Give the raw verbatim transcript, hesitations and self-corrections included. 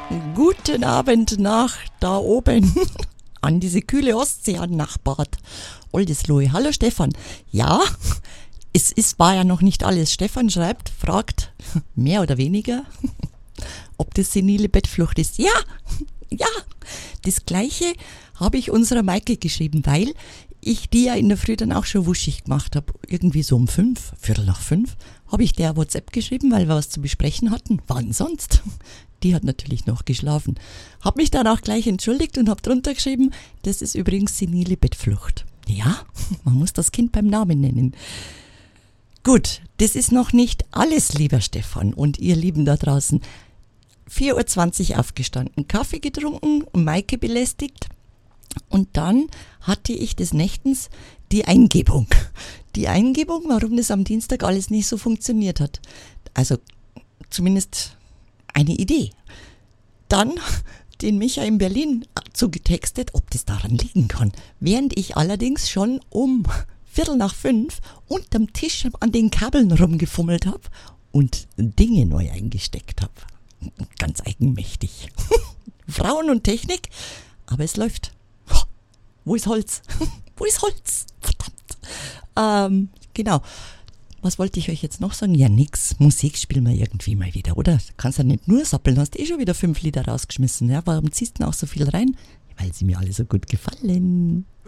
Guten Abend nach da oben an diese kühle Ostsee an nach Bad Oldesloe. Hallo Stefan. Ja, es ist, war ja noch nicht alles. Stefan schreibt, fragt, mehr oder weniger, ob das senile Bettflucht ist. Ja, ja, das Gleiche habe ich unserer Maike geschrieben, weil ich die ja in der Früh dann auch schon wuschig gemacht habe. Irgendwie so um fünf, Viertel nach fünf, habe ich der WhatsApp geschrieben, weil wir was zu besprechen hatten. Wann sonst? Die hat natürlich noch geschlafen. Hab mich dann auch gleich entschuldigt und hab drunter geschrieben, das ist übrigens senile Bettflucht. Ja, man muss das Kind beim Namen nennen. Gut, das ist noch nicht alles, lieber Stefan und ihr Lieben da draußen. vier Uhr zwanzig aufgestanden, Kaffee getrunken und Maike belästigt. Und dann hatte ich des Nächtens die Eingebung. Die Eingebung, warum das am Dienstag alles nicht so funktioniert hat. Also zumindest eine Idee. Dann den Micha in Berlin zugetextet, ob das daran liegen kann. Während ich allerdings schon um Viertel nach fünf unterm Tisch an den Kabeln rumgefummelt habe und Dinge neu eingesteckt habe. Ganz eigenmächtig. Frauen und Technik, aber es läuft. Wo ist Holz? Wo ist Holz? Verdammt. Ähm, genau. Was wollte ich euch jetzt noch sagen? Ja, nix. Musik spielen wir irgendwie mal wieder, oder? Kannst ja nicht nur sappeln, hast eh schon wieder fünf Lieder rausgeschmissen. Ja, warum ziehst du denn auch so viel rein? Weil sie mir alle so gut gefallen.